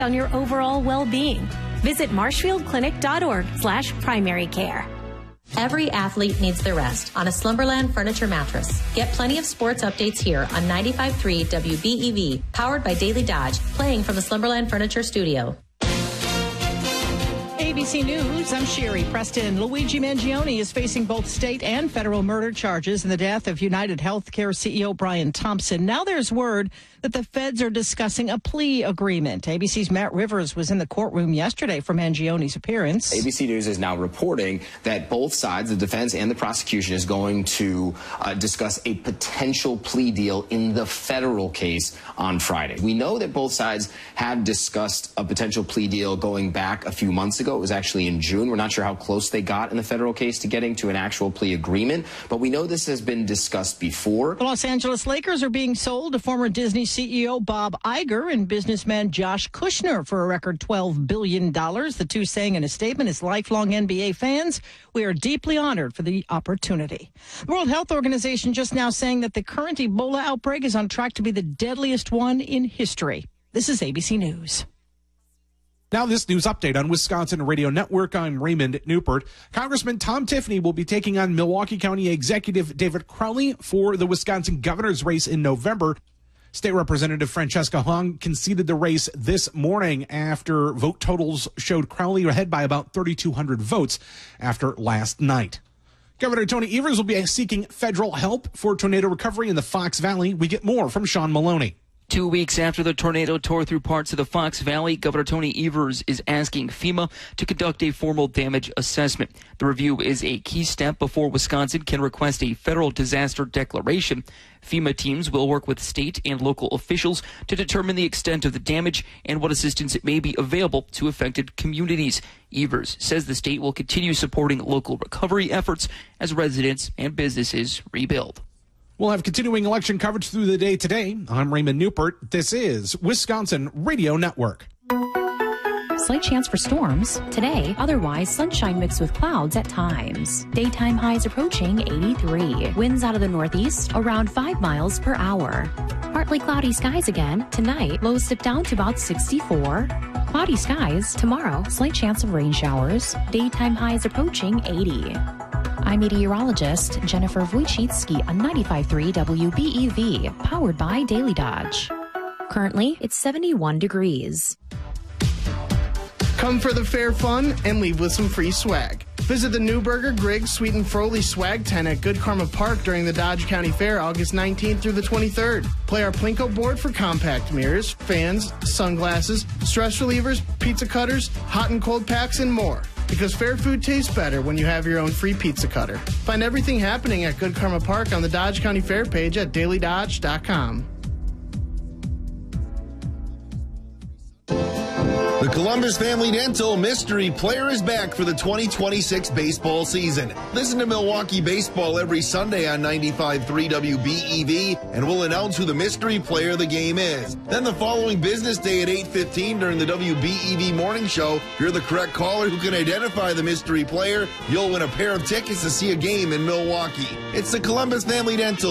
on your overall well-being. Visit marshfieldclinic.org/primary care. Every athlete needs the rest on a Slumberland furniture mattress. Get plenty of sports updates here on 95.3 WBEV, powered by Daily Dodge, playing from the Slumberland Furniture Studio. ABC News, I'm Sherry Preston. Luigi Mangione is facing both state and federal murder charges in the death of United Healthcare CEO Brian Thompson. Now there's word that the feds are discussing a plea agreement. ABC's Matt Rivers was in the courtroom yesterday for Mangione's appearance. ABC News is now reporting that both sides, the defense and the prosecution, is going to discuss a potential plea deal in the federal case on Friday. We know that both sides have discussed a potential plea deal going back a few months ago. It was actually in June. We're not sure how close they got in the federal case to getting to an actual plea agreement, but we know this has been discussed before. The Los Angeles Lakers are being sold to former Disney CEO Bob Iger and businessman Josh Kushner for a record $12 billion. The two saying in a statement, as lifelong NBA fans, we are deeply honored for the opportunity. The World Health Organization just now saying that the current Ebola outbreak is on track to be the deadliest one in history. This is ABC News. Now this news update on Wisconsin Radio Network. I'm Raymond Newport. Congressman Tom Tiffany will be taking on Milwaukee County Executive David Crowley for the Wisconsin governor's race in November. State Representative Francesca Hong conceded the race this morning after vote totals showed Crowley ahead by about 3,200 votes after last night. Governor Tony Evers will be seeking federal help for tornado recovery in the Fox Valley. We get more from Sean Maloney. 2 weeks after the tornado tore through parts of the Fox Valley, Governor Tony Evers is asking FEMA to conduct a formal damage assessment. The review is a key step before Wisconsin can request a federal disaster declaration. FEMA teams will work with state and local officials to determine the extent of the damage and what assistance may be available to affected communities. Evers says the state will continue supporting local recovery efforts as residents and businesses rebuild. We'll have continuing election coverage through the day today. I'm Raymond Newport. This is Wisconsin Radio Network. Slight chance for storms today. Otherwise, sunshine mixed with clouds at times. Daytime highs approaching 83. Winds out of the northeast around 5 miles per hour. Partly cloudy skies again. Tonight, lows dip down to about 64. Cloudy skies tomorrow. Slight chance of rain showers. Daytime highs approaching 80. I'm meteorologist Jennifer Wojcicki on 95.3 WBEV, powered by Daily Dodge. Currently, it's 71 degrees. Come for the fair fun and leave with some free swag. Visit the Newberger, Griggs, Sweet and Froley swag tent at Good Karma Park during the Dodge County Fair August 19th through the 23rd. Play our Plinko board for compact mirrors, fans, sunglasses, stress relievers, pizza cutters, hot and cold packs, and more. Because fair food tastes better when you have your own free pizza cutter. Find everything happening at Good Karma Park on the Dodge County Fair page at dailydodge.com. The Columbus Family Dental Mystery Player is back for the 2026 baseball season. Listen to Milwaukee Baseball every Sunday on 95.3 WBEV, and we'll announce who the mystery player of the game is. Then the following business day at 8:15 during the WBEV Morning Show, if you're the correct caller who can identify the mystery player, you'll win a pair of tickets to see a game in Milwaukee. It's the Columbus Family Dental